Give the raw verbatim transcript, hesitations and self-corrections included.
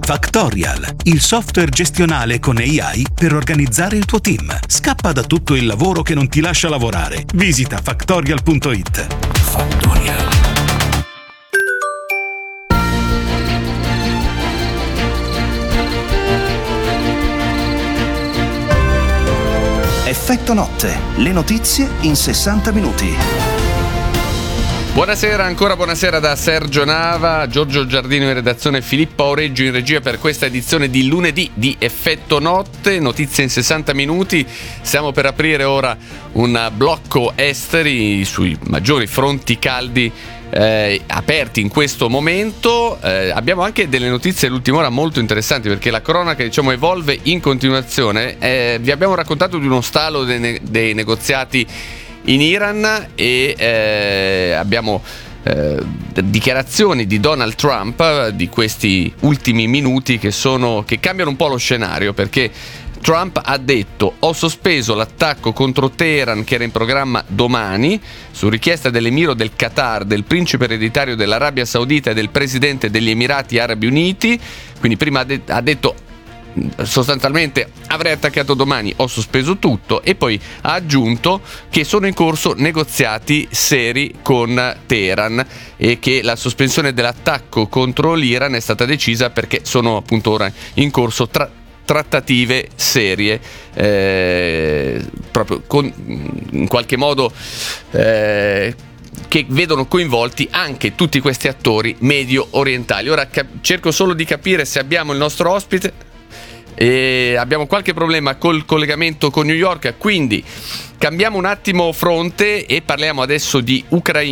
Factorial, il software gestionale con A I per organizzare il tuo team. Scappa da tutto il lavoro che non ti lascia lavorare. Visita factorial punto it. Factorial. Effetto notte, le notizie in sessanta minuti. Buonasera, ancora buonasera da Sergio Nava, Giorgio Giardino in redazione, Filippo Aureggio in regia per questa edizione di lunedì di Effetto Notte, notizie in sessanta minuti. Stiamo per aprire ora un blocco esteri sui maggiori fronti caldi eh, aperti in questo momento. Eh, abbiamo anche delle notizie all'ultima ora molto interessanti, perché la cronaca, diciamo, evolve in continuazione. Eh, vi abbiamo raccontato di uno stallo dei, ne- dei negoziati in Iran e eh, abbiamo eh, dichiarazioni di Donald Trump di questi ultimi minuti che sono che cambiano un po' lo scenario, perché Trump ha detto: ho sospeso l'attacco contro Teheran che era in programma domani su richiesta dell'emiro del Qatar, del principe ereditario dell'Arabia Saudita e del presidente degli Emirati Arabi Uniti. Quindi prima ha, de- ha detto sostanzialmente avrei attaccato domani, ho sospeso tutto, e poi ha aggiunto che sono in corso negoziati seri con Teheran e che la sospensione dell'attacco contro l'Iran è stata decisa perché sono appunto ora in corso tra- trattative serie, eh, proprio con, in qualche modo eh, che vedono coinvolti anche tutti questi attori medio orientali. Ora cap- cerco solo di capire se abbiamo il nostro ospite. E abbiamo qualche problema col collegamento con New York, quindi cambiamo un attimo fronte e parliamo adesso di Ucraina.